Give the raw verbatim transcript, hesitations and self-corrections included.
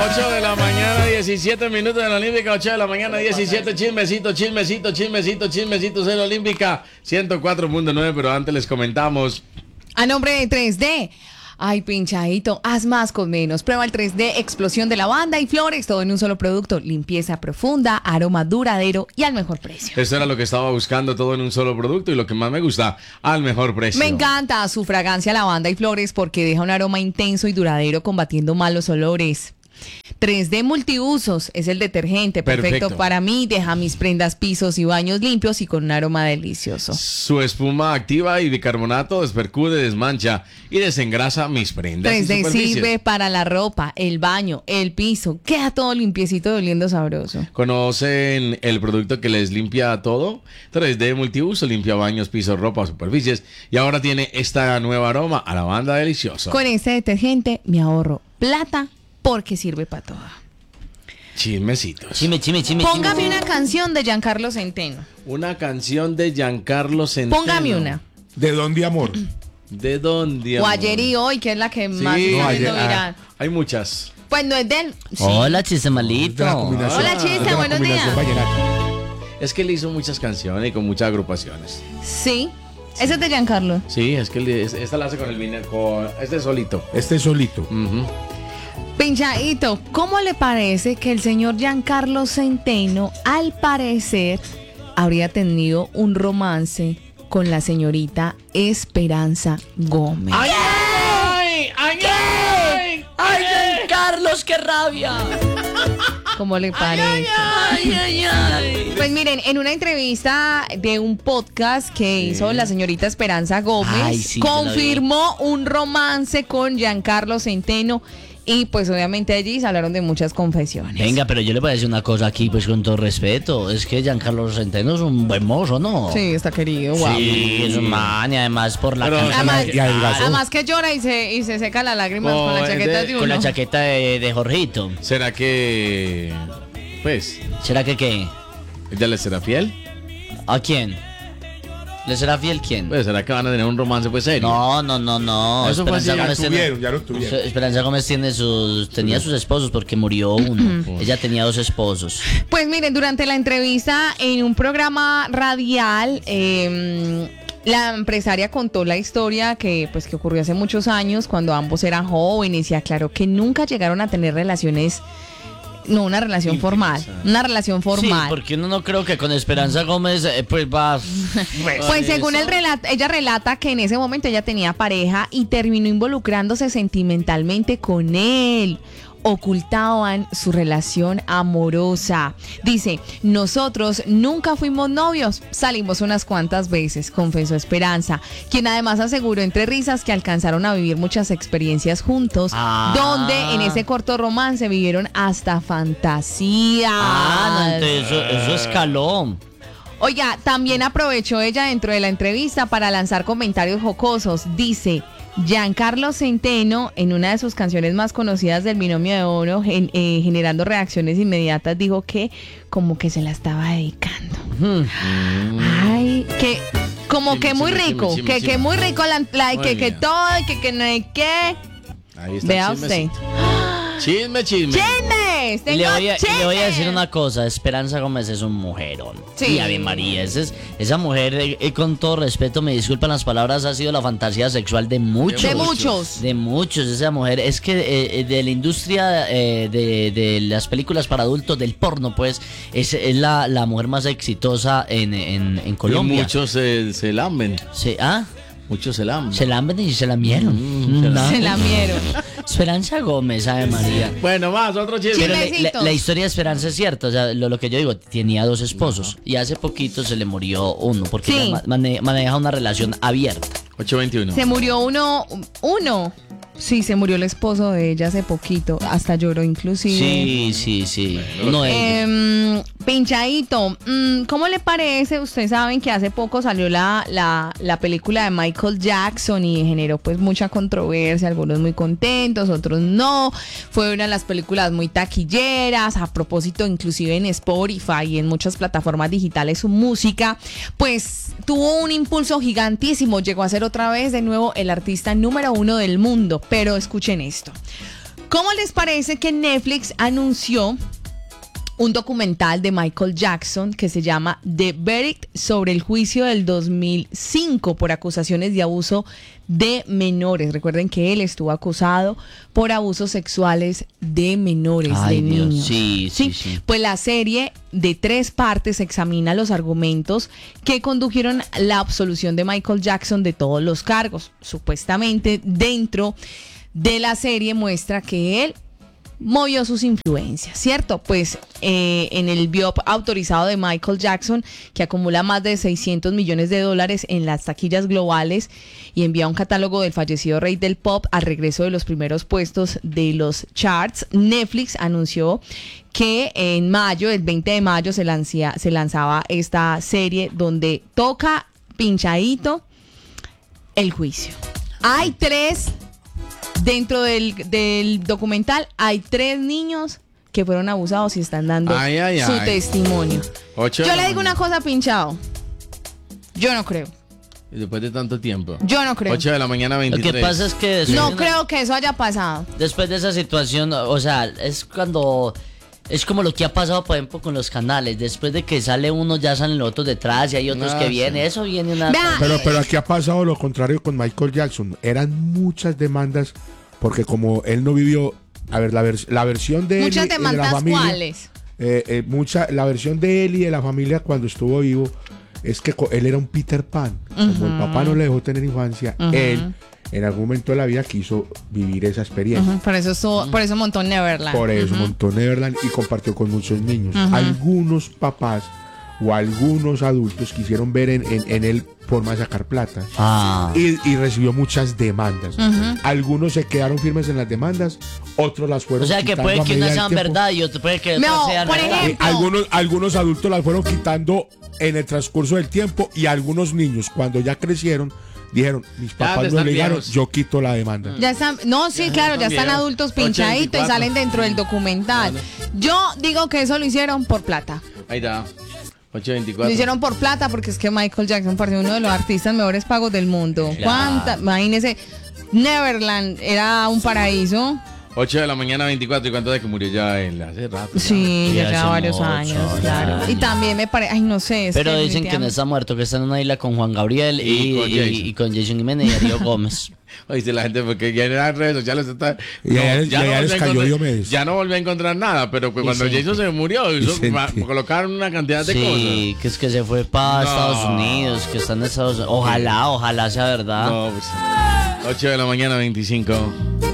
ocho de la mañana, diecisiete minutos en la Olímpica, ocho de la mañana, diecisiete, chismecito, chismecito, chismecito, chismecito, en la Olímpica, ciento cuatro punto nueve, pero antes les comentamos. A nombre de tres D. Ay, pinchadito, haz más con menos. Prueba el tres D Explosión de Lavanda y Flores, todo en un solo producto. Limpieza profunda, aroma duradero y al mejor precio. Eso era lo que estaba buscando, todo en un solo producto y lo que más me gusta, al mejor precio. Me encanta su fragancia Lavanda y Flores porque deja un aroma intenso y duradero combatiendo malos olores. tres D Multiusos es el detergente perfecto, perfecto para mí, deja mis prendas, pisos y baños limpios y con un aroma delicioso. Su espuma activa y bicarbonato despercude, desmancha y desengrasa mis prendas. tres D sirve para la ropa, el baño, el piso, queda todo limpiecito y oliendo sabroso. ¿Conocen el producto que les limpia todo? tres D Multiuso limpia baños, pisos, ropa, superficies y ahora tiene esta nueva aroma a lavanda delicioso. Con este detergente me ahorro plata porque sirve para todo. Chismecitos. Chime, chime, chime. Póngame chime. una canción de Giancarlo Centeno. Una canción de Giancarlo Centeno. Póngame una. ¿De dónde, amor? ¿De dónde, O amor? ayer y hoy, que es la que Sí, más está no, haciendo ayer, viral. ah, hay muchas. Pues no es de él. Sí. Hola, chiste malito. Hola, chiste, buenos días. Es que él hizo muchas canciones y con muchas agrupaciones. Sí. Ese es de Giancarlo. Sí, es que él, esta la hace con el viner, con este solito. Este solito. Uh-huh. Pinchadito, ¿cómo le parece que el señor Giancarlo Centeno, al parecer, habría tenido un romance con la señorita Esperanza Gómez? ¡Ay, ay, ay, ay! ¡Ay, Giancarlos, qué rabia! ¿Cómo le parece? ¡Ay, ay, ay! Pues miren, en una entrevista de un podcast que sí. hizo la señorita Esperanza Gómez, Ay, sí, confirmó un romance con Giancarlo Centeno. Y pues obviamente allí se hablaron de muchas confesiones. Venga, pero yo le voy a decir una cosa aquí, pues con todo respeto. Es que Giancarlo Centeno es un buen mozo, ¿no? Sí, está querido, guau. Sí, es un man y además por la Pero, además, y adelgazó. además que llora y se, y se seca las lágrimas Oh, con la chaqueta de- de uno. Con la chaqueta de, de Jorgito. ¿Será que, pues, ¿Será que qué? ella le será fiel? ¿A quién? ¿Le será fiel quién? Pues, ¿será que van a tener un romance pues serio? No, no, no, no. Eso fue Esperanza así, Ya lo Gómez tiene- tuvieron, ya lo tuvieron. Esperanza Gómez tiene sus, tenía sus esposos porque murió uno. Ella tenía dos esposos. Pues miren, durante la entrevista en un programa radial, eh, la empresaria contó la historia que, pues, que ocurrió hace muchos años cuando ambos eran jóvenes y aclaró que nunca llegaron a tener relaciones. No, una relación formal. Una relación formal. Sí, porque uno no creo que con Esperanza Gómez eh, pues va. Pues según el relata, ella relata que en ese momento ella tenía pareja y terminó involucrándose sentimentalmente con él. Ocultaban su relación amorosa. Dice, nosotros nunca fuimos novios, salimos unas cuantas veces, confesó Esperanza, quien además aseguró entre risas que alcanzaron a vivir muchas experiencias juntos, Ah. donde en ese corto romance vivieron hasta fantasías. Ah, no, entonces eso, eso escaló. Oiga, también aprovechó ella dentro de la entrevista para lanzar comentarios jocosos. Dice, Giancarlo Centeno, en una de sus canciones más conocidas del Binomio de Oro, gen- eh, generando reacciones inmediatas, dijo que como que se la estaba dedicando. Hmm. Ay, que como Chime, que muy chime, rico, chime, que, chime, que muy rico, la, la- Muy que, que bien. todo, que, que no hay que. Ahí está. Vea el usted. chismecito. Chisme, chisme. ¡Chismes! Y ¡Tengo le, voy a, y le voy a decir chismes! una cosa, Esperanza Gómez es un mujerón. Sí. Y Ave María, esa, es- esa mujer, eh, eh, con todo respeto, me disculpan las palabras, ha sido la fantasía sexual de muchos. De muchos. De muchos, esa mujer. Es que eh, eh, de la industria eh, de, de las películas para adultos, del porno, pues, es, es la, la mujer más exitosa en, en, en Y Colombia. muchos se, se lamben. Sí, ¿ah? Muchos se lamben. Se la han y se la mieron. Mm, se la- Se la mieron. Esperanza Gómez, Ave María. Bueno, más, otro chisme. Pero la, la- Chismecitos. la historia de Esperanza es cierta, o sea, lo, lo que yo digo, tenía dos esposos y hace poquito se le murió uno porque Sí. ella ma- mane- maneja una relación abierta. ocho veintiuno. Se murió uno, uno. Sí, se murió el esposo de ella hace poquito, hasta lloró inclusive. Sí, sí, sí. Uno de ellos. Em, pinchadito, mm, ¿cómo le parece? Ustedes saben que hace poco salió la, la, la película de Michael Jackson y generó pues mucha controversia, algunos muy contentos, otros no. Fue una de las películas muy taquilleras, a propósito inclusive en Spotify y en muchas plataformas digitales su música, pues tuvo un impulso gigantísimo, llegó a ser otra vez de nuevo el artista número uno del mundo, pero escuchen esto. ¿Cómo les parece que Netflix anunció un documental de Michael Jackson que se llama The Verdict sobre el juicio del dos mil cinco por acusaciones de abuso de menores? Recuerden que él estuvo acusado por abusos sexuales de menores, Ay, de Dios, niños. sí, sí, sí. Pues la serie de tres partes examina los argumentos que condujeron la absolución de Michael Jackson de todos los cargos. Supuestamente dentro de la serie muestra que él movió sus influencias, ¿cierto? Pues eh, en el biop autorizado de Michael Jackson, que acumula más de seiscientos millones de dólares en las taquillas globales y envía un catálogo del fallecido rey del pop al regreso de los primeros puestos de los charts, Netflix anunció que en mayo, el veinte de mayo, se, lancia, se lanzaba esta serie donde toca pinchadito el juicio. Hay tres... Dentro del, del documental hay tres niños que fueron abusados y están dando Ay, ay, su ay. testimonio. Ocho de Yo la le digo mañana. una cosa, pinchado. Yo no creo. Y después de tanto tiempo. Yo no creo. ocho de la mañana, Lo veintitrés. que pasa es que después, No de una- creo que eso haya pasado. después de esa situación, o sea, es cuando... Es como lo que ha pasado, por ejemplo, con los canales. Después de que sale uno, ya salen los otros detrás y hay otros Ah, que sí. vienen. Eso viene una... Vea, Pero, pero aquí ha pasado lo contrario con Michael Jackson. Eran muchas demandas porque como él no vivió, a ver, la, vers- la versión de él muchas y de la demandas, familia, ¿cuáles? eh, eh, mucha, la versión de él y de la familia cuando estuvo vivo es que co- él era un Peter Pan. Como el papá no le dejó tener infancia, Ujú. él en algún momento de la vida quiso vivir esa experiencia. Ujú, por eso estuvo- por eso montó Neverland. Por eso Ujú. montó Neverland y compartió con muchos niños. Ujú. Algunos papás o algunos adultos quisieron ver en, en, en él forma de sacar plata. Ah. Y, y recibió muchas demandas. Ujú. Algunos se quedaron firmes en las demandas, otros las fueron O sea que quitando puede a que medida unas del sean tiempo. verdad y otras puede que No, otras sean por verdad. ejemplo, Eh, algunos, algunos adultos las fueron quitando en el transcurso del tiempo y algunos niños cuando ya crecieron dijeron, mis papás me están obligaron, viejos. yo quito la demanda. Ya están, no, sí, Ya claro, ya están están viejos. adultos pinchaditos y ochenta y cuatro. salen dentro del documental. Yo digo que eso lo hicieron por plata. Ahí está. ocho Lo veinticuatro. hicieron por plata porque es que Michael Jackson fue uno de los artistas mejores pagos del mundo. Claro. ¿Cuánta? Imagínese, Neverland era un paraíso. ocho de la mañana, veinticuatro. ¿Y cuánto de que murió ya él? Hace rato. Sí, Sí, ya hace lleva varios mucho, años, ya. claro. Y también me parece, ay, no sé. es Pero que dicen que no está muerto, que está en una isla con Juan Gabriel y, Y con y- Jason. y con Jason Jiménez y Darío Gómez. Oíste la gente, porque ya en las redes sociales está. Y allá- y allá volví les a cayó encontrar- Diomedes. Ya no volví a encontrar nada, pero pues cuando Vicente. Jason se murió, eso, Vicente. ma- colocaron una cantidad de Sí, que es que se fue para No. Estados Unidos, que está en Estados Unidos. Ojalá, ojalá sea verdad. cosas. No, pues. ocho de la mañana, veinticinco.